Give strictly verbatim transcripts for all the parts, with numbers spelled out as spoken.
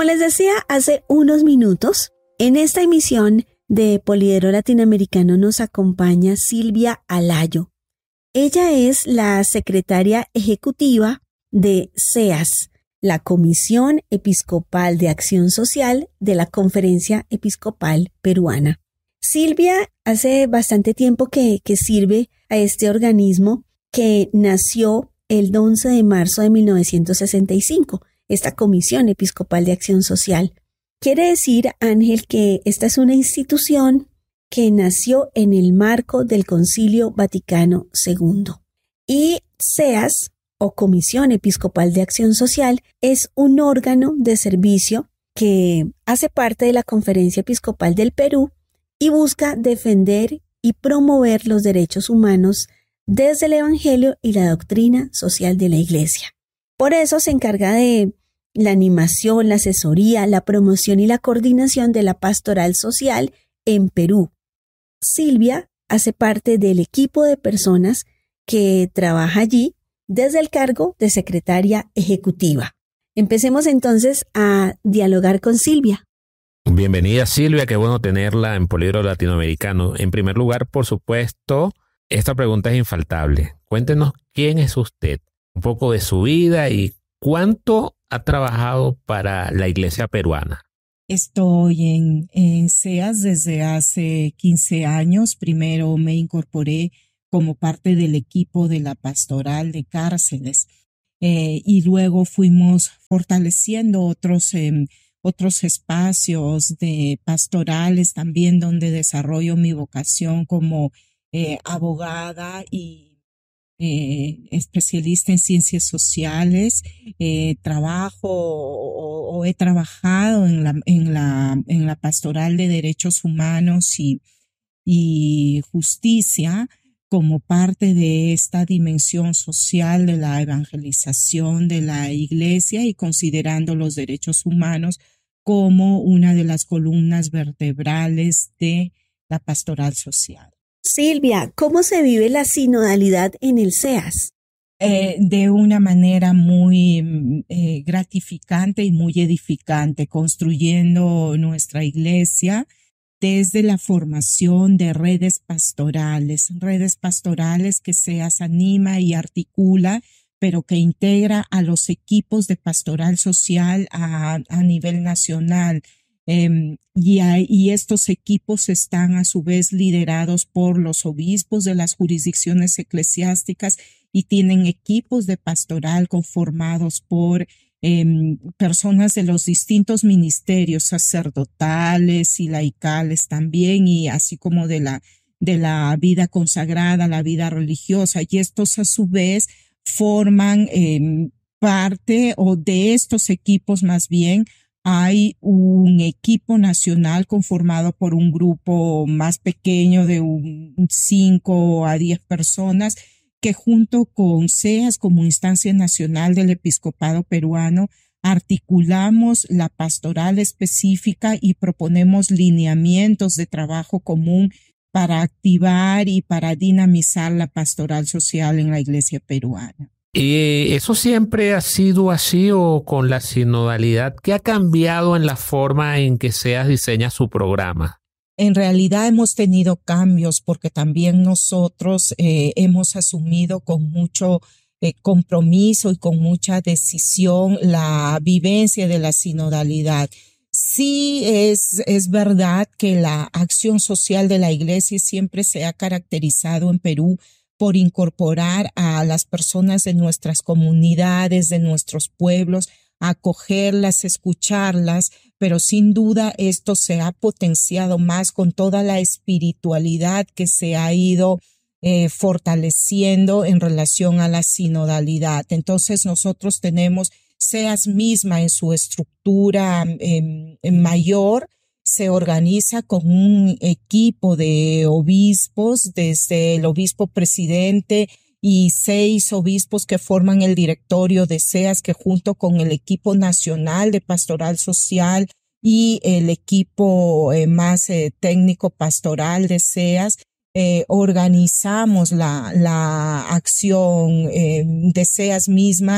Como les decía hace unos minutos, en esta emisión de Poliedro Latinoamericano nos acompaña Silvia Alayo. Ella es la secretaria ejecutiva de C E A S, la Comisión Episcopal de Acción Social de la Conferencia Episcopal Peruana. Silvia hace bastante tiempo que, que sirve a este organismo que nació el once de marzo de mil novecientos sesenta y cinco, esta Comisión Episcopal de Acción Social. Quiere decir, Ángel, que esta es una institución que nació en el marco del Concilio Vaticano segundo. Y C E A S, o Comisión Episcopal de Acción Social, es un órgano de servicio que hace parte de la Conferencia Episcopal del Perú y busca defender y promover los derechos humanos desde el Evangelio y la doctrina social de la Iglesia. Por eso se encarga de la animación, la asesoría, la promoción y la coordinación de la pastoral social en Perú. Silvia hace parte del equipo de personas que trabaja allí desde el cargo de secretaria ejecutiva. Empecemos entonces a dialogar con Silvia. Bienvenida, Silvia, qué bueno tenerla en Poliedro Latinoamericano. En primer lugar, por supuesto, esta pregunta es infaltable. Cuéntenos quién es usted, un poco de su vida y cuánto ha trabajado para la Iglesia peruana. Estoy en, en C E A S desde hace quince años. Primero me incorporé como parte del equipo de la pastoral de cárceles eh, y luego fuimos fortaleciendo otros, eh, otros espacios de pastorales también donde desarrollo mi vocación como eh, abogada y Eh, especialista en ciencias sociales. Eh, trabajo o, o he trabajado en la, en la, en la pastoral de derechos humanos y, y justicia como parte de esta dimensión social de la evangelización de la Iglesia y considerando los derechos humanos como una de las columnas vertebrales de la pastoral social. Silvia, ¿cómo se vive la sinodalidad en el C E A S? Eh, de una manera muy eh, gratificante y muy edificante, construyendo nuestra iglesia desde la formación de redes pastorales, redes pastorales que C E A S anima y articula, pero que integra a los equipos de pastoral social a, a nivel nacional. Um, y, hay, y estos equipos están a su vez liderados por los obispos de las jurisdicciones eclesiásticas y tienen equipos de pastoral conformados por um, personas de los distintos ministerios sacerdotales y laicales también, y así como de la, de la vida consagrada, la vida religiosa. Y estos a su vez forman um, parte o de estos equipos más bien hay un equipo nacional conformado por un grupo más pequeño de un cinco a diez personas que junto con C E A S como instancia nacional del episcopado peruano articulamos la pastoral específica y proponemos lineamientos de trabajo común para activar y para dinamizar la pastoral social en la Iglesia peruana. ¿Y eso siempre ha sido así o con la sinodalidad? ¿Qué ha cambiado en la forma en que C E A S diseña su programa? En realidad hemos tenido cambios porque también nosotros eh, hemos asumido con mucho eh, compromiso y con mucha decisión la vivencia de la sinodalidad. Sí es, es verdad que la acción social de la Iglesia siempre se ha caracterizado en Perú por incorporar a las personas de nuestras comunidades, de nuestros pueblos, acogerlas, escucharlas, pero sin duda esto se ha potenciado más con toda la espiritualidad que se ha ido eh, fortaleciendo en relación a la sinodalidad. Entonces nosotros tenemos C E A S misma en su estructura eh, mayor, se organiza con un equipo de obispos, desde el obispo presidente y seis obispos que forman el directorio de C E A S, que junto con el equipo nacional de pastoral social y el equipo eh, más eh, técnico pastoral de C E A S, eh, organizamos la, la acción eh, de C E A S misma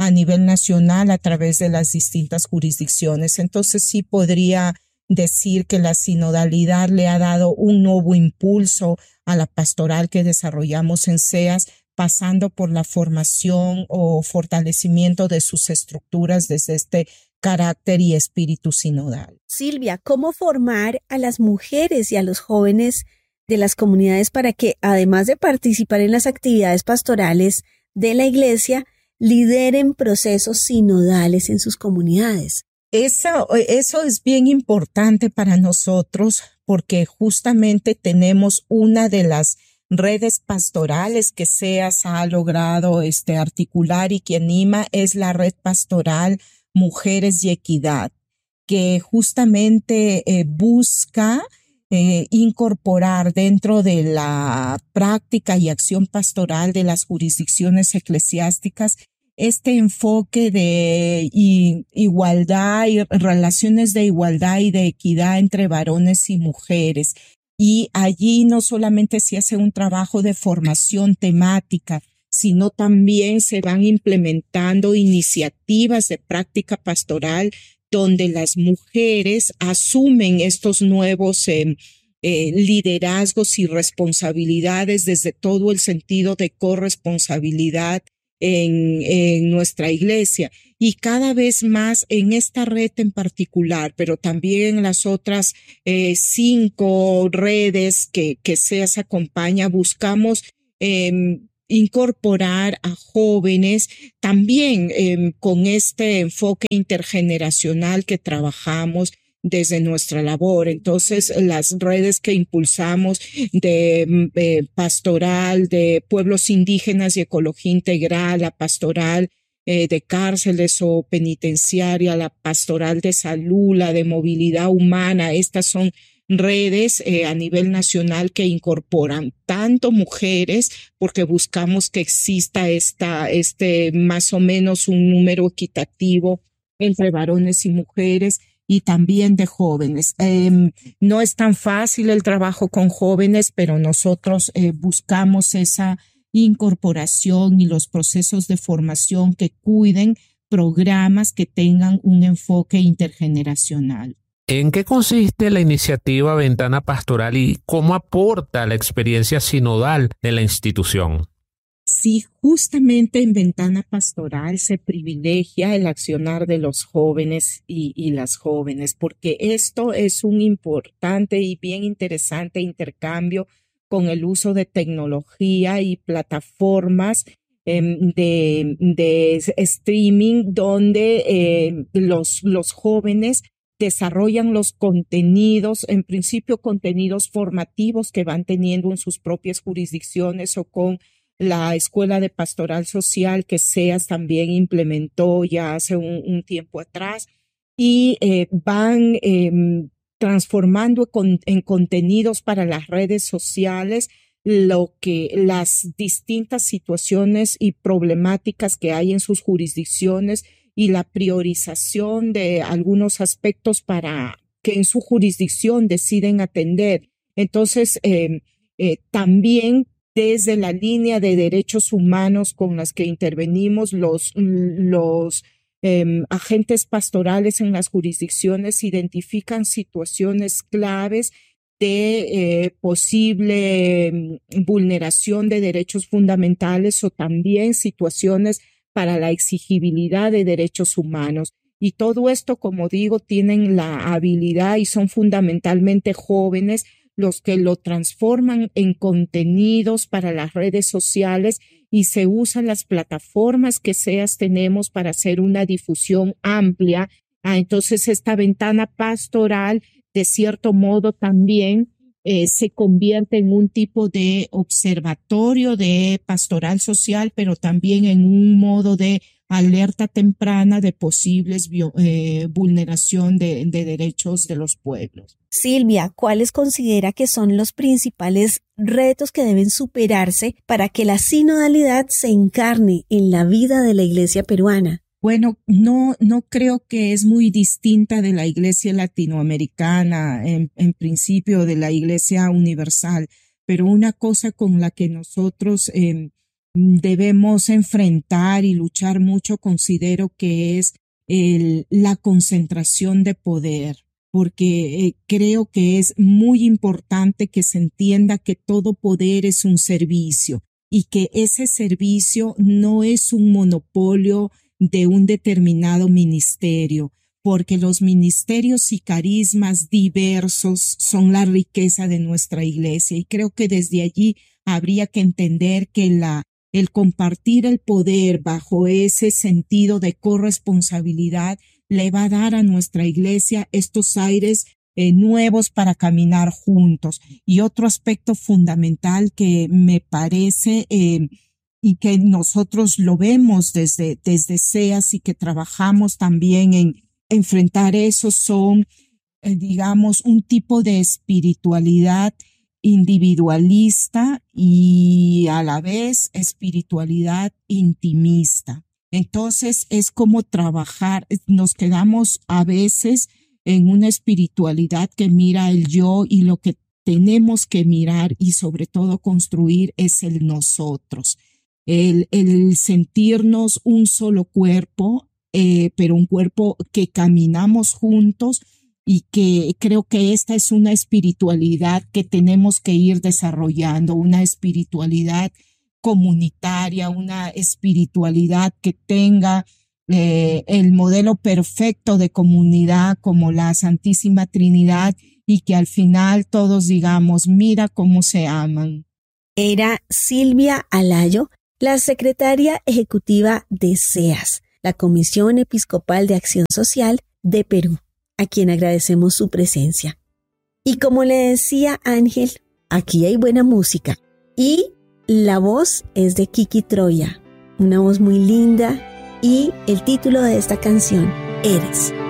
a nivel nacional a través de las distintas jurisdicciones. Entonces sí podría decir que la sinodalidad le ha dado un nuevo impulso a la pastoral que desarrollamos en C E A S, pasando por la formación o fortalecimiento de sus estructuras desde este carácter y espíritu sinodal. Silvia, ¿cómo formar a las mujeres y a los jóvenes de las comunidades para que, además de participar en las actividades pastorales de la iglesia, lideren procesos sinodales en sus comunidades? Eso, eso es bien importante para nosotros porque justamente tenemos una de las redes pastorales que C E A S ha logrado este, articular y que anima, es la red pastoral Mujeres y Equidad, que justamente eh, busca eh, incorporar dentro de la práctica y acción pastoral de las jurisdicciones eclesiásticas este enfoque de y, igualdad y relaciones de igualdad y de equidad entre varones y mujeres. Y allí no solamente se hace un trabajo de formación temática, sino también se van implementando iniciativas de práctica pastoral donde las mujeres asumen estos nuevos eh, eh, liderazgos y responsabilidades desde todo el sentido de corresponsabilidad En, en nuestra iglesia, y cada vez más en esta red en particular, pero también en las otras eh, cinco redes que, que C E A S acompaña, buscamos eh, incorporar a jóvenes también eh, con este enfoque intergeneracional que trabajamos desde nuestra labor. Entonces, las redes que impulsamos de eh, pastoral de pueblos indígenas y ecología integral, la pastoral eh, de cárceles o penitenciaria, la pastoral de salud, la de movilidad humana, estas son redes eh, a nivel nacional que incorporan tanto mujeres, porque buscamos que exista esta, este más o menos un número equitativo entre varones y mujeres, y también de jóvenes. Eh, no es tan fácil el trabajo con jóvenes, pero nosotros eh, buscamos esa incorporación y los procesos de formación que cuiden programas que tengan un enfoque intergeneracional. ¿En qué consiste la iniciativa Ventana Pastoral y cómo aporta la experiencia sinodal de la institución? Sí, justamente en Ventana Pastoral se privilegia el accionar de los jóvenes y, y las jóvenes, porque esto es un importante y bien interesante intercambio con el uso de tecnología y plataformas eh, de, de streaming donde eh, los, los jóvenes desarrollan los contenidos, en principio contenidos formativos que van teniendo en sus propias jurisdicciones o con la Escuela de Pastoral Social que C E A S también implementó ya hace un, un tiempo atrás, y eh, van eh, transformando con, en contenidos para las redes sociales lo que las distintas situaciones y problemáticas que hay en sus jurisdicciones y la priorización de algunos aspectos para que en su jurisdicción deciden atender. Entonces, eh, eh, también desde la línea de derechos humanos con las que intervenimos, los, los eh, agentes pastorales en las jurisdicciones identifican situaciones claves de eh, posible vulneración de derechos fundamentales o también situaciones para la exigibilidad de derechos humanos. Y todo esto, como digo, tienen la habilidad y son fundamentalmente jóvenes los que lo transforman en contenidos para las redes sociales, y se usan las plataformas que C E A S tenemos para hacer una difusión amplia. Ah, entonces esta ventana pastoral, de cierto modo, también eh, se convierte en un tipo de observatorio de pastoral social, pero también en un modo de alerta temprana de posibles eh, vulneración de, de derechos de los pueblos. Silvia, ¿cuáles considera que son los principales retos que deben superarse para que la sinodalidad se encarne en la vida de la iglesia peruana? Bueno, no, no creo que es muy distinta de la iglesia latinoamericana, en, en principio de la iglesia universal, pero una cosa con la que nosotros eh, debemos enfrentar y luchar mucho, considero que es el, la concentración de poder, porque eh, creo que es muy importante que se entienda que todo poder es un servicio y que ese servicio no es un monopolio de un determinado ministerio, porque los ministerios y carismas diversos son la riqueza de nuestra iglesia, y creo que desde allí habría que entender que la, el compartir el poder bajo ese sentido de corresponsabilidad le va a dar a nuestra iglesia estos aires eh, nuevos para caminar juntos. Y otro aspecto fundamental que me parece eh, y que nosotros lo vemos desde, desde C E A S y que trabajamos también en enfrentar eso son, eh, digamos, un tipo de espiritualidad individualista y a la vez espiritualidad intimista. Entonces es como trabajar, nos quedamos a veces en una espiritualidad que mira el yo, y lo que tenemos que mirar y sobre todo construir es el nosotros, el, el sentirnos un solo cuerpo, eh, pero un cuerpo que caminamos juntos, y que creo que esta es una espiritualidad que tenemos que ir desarrollando, una espiritualidad comunitaria, una espiritualidad que tenga eh, el modelo perfecto de comunidad como la Santísima Trinidad, y que al final todos digamos, mira cómo se aman. Era Silvia Alayo, la secretaria ejecutiva de C E A S, la Comisión Episcopal de Acción Social de Perú, a quien agradecemos su presencia. Y como le decía Ángel, aquí hay buena música, y la voz es de Kiki Troya, una voz muy linda, y el título de esta canción, Eres.